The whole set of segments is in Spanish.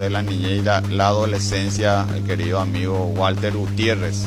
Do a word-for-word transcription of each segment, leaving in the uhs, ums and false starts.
de la niñez y la, la adolescencia, el querido amigo Walter Gutiérrez,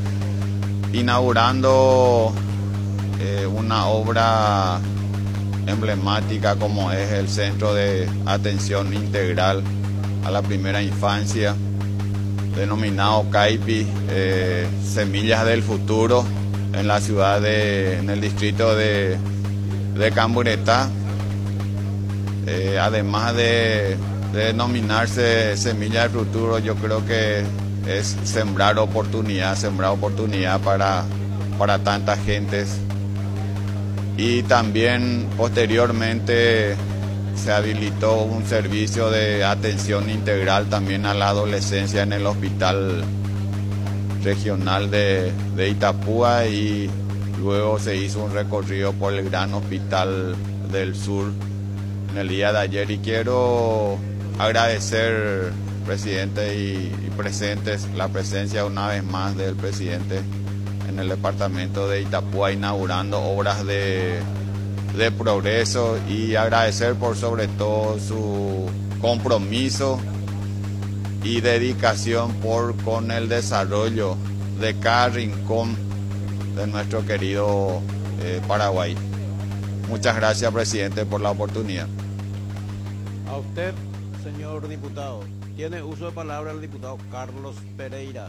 inaugurando eh, una obra emblemática como es el Centro de Atención Integral a la Primera Infancia, denominado CAIPI, eh, Semillas del Futuro, en la ciudad de, en el distrito de, de Camburetá. Eh, además de, de denominarse Semillas del Futuro, yo creo que es sembrar oportunidad, sembrar oportunidad para, para tantas gentes. Y también posteriormente se habilitó un servicio de atención integral también a la adolescencia en el hospital regional de, de Itapúa, y luego se hizo un recorrido por el gran hospital del sur en el día de ayer. Y quiero agradecer, presidente y, y presentes, la presencia una vez más del presidente en el departamento de Itapúa, inaugurando obras de, de progreso, y agradecer por sobre todo su compromiso y dedicación por con el desarrollo de cada rincón de nuestro querido eh, Paraguay. Muchas gracias, presidente, por la oportunidad. A usted, señor diputado. Tiene uso de palabra el diputado Carlos Pereira.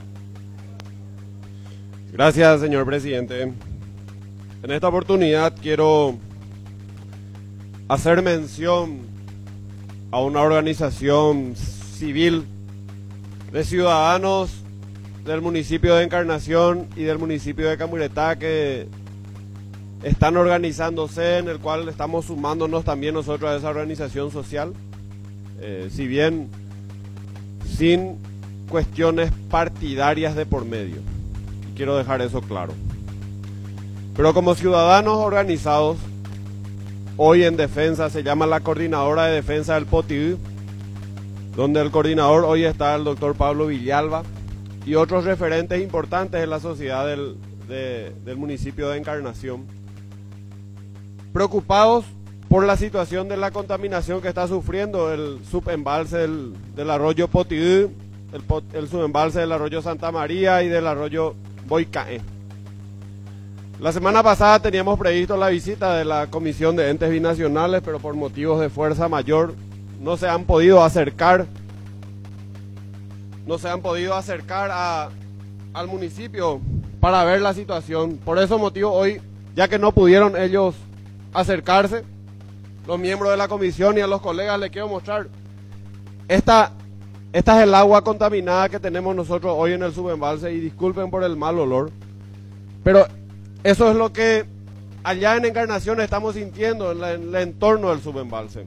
Gracias, señor presidente. En esta oportunidad quiero hacer mención a una organización civil de ciudadanos del municipio de Encarnación y del municipio de Camburetá que están organizándose, en el cual estamos sumándonos también nosotros a esa organización social, eh, si bien sin cuestiones partidarias de por medio. Quiero dejar eso claro. Pero como ciudadanos organizados, hoy en defensa, se llama la Coordinadora de Defensa del Potidú, donde el coordinador hoy está el doctor Pablo Villalba y otros referentes importantes en la sociedad del, de, del municipio de Encarnación, preocupados por la situación de la contaminación que está sufriendo el subembalse del, del arroyo Potidú, el, el subembalse del arroyo Santa María y del arroyo Boicaé. La semana pasada teníamos previsto la visita de la Comisión de Entes Binacionales, pero por motivos de fuerza mayor no se han podido acercar, no se han podido acercar a, al municipio para ver la situación. Por ese motivo hoy, ya que no pudieron ellos acercarse, los miembros de la comisión y a los colegas les quiero mostrar esta Esta es el agua contaminada que tenemos nosotros hoy en el subembalse, y disculpen por el mal olor, pero eso es lo que allá en Encarnación estamos sintiendo en, la, en el entorno del subembalse.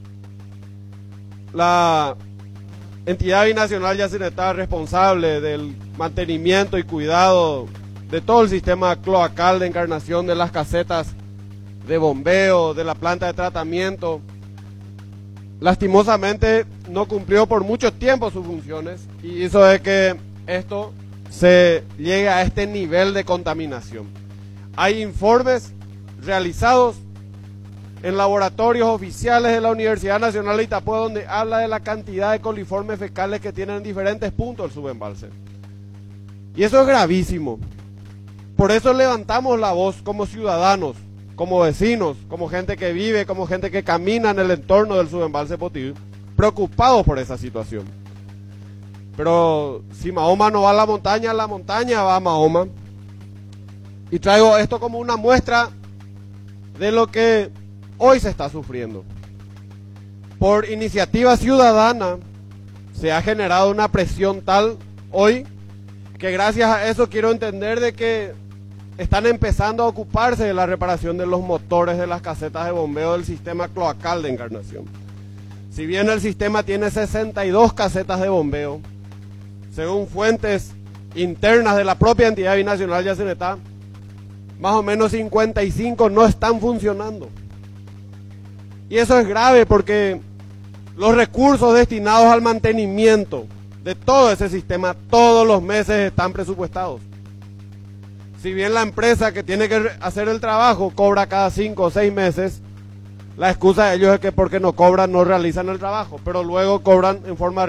La entidad binacional Yacinetá, responsable del mantenimiento y cuidado de todo el sistema cloacal de Encarnación, de las casetas de bombeo, de la planta de tratamiento, lastimosamente no cumplió por mucho tiempo sus funciones y hizo de que esto se llegue a este nivel de contaminación. Hay informes realizados en laboratorios oficiales de la Universidad Nacional de Itapúa donde habla de la cantidad de coliformes fecales que tienen en diferentes puntos el subembalse. Y eso es gravísimo. Por eso levantamos la voz como ciudadanos, como vecinos, como gente que vive, como gente que camina en el entorno del subembalse Potidú, preocupados por esa situación. Pero si Mahoma no va a la montaña, la montaña va a Mahoma. Y traigo esto como una muestra de lo que hoy se está sufriendo. Por iniciativa ciudadana se ha generado una presión tal hoy que gracias a eso quiero entender de que están empezando a ocuparse de la reparación de los motores de las casetas de bombeo del sistema cloacal de Encarnación. Si bien el sistema tiene sesenta y dos casetas de bombeo, según fuentes internas de la propia entidad binacional Yacinetá, más o menos cincuenta y cinco no están funcionando. Y eso es grave porque los recursos destinados al mantenimiento de todo ese sistema todos los meses están presupuestados. Si bien la empresa que tiene que hacer el trabajo cobra cada cinco o seis meses, la excusa de ellos es que porque no cobran no realizan el trabajo, pero luego cobran en forma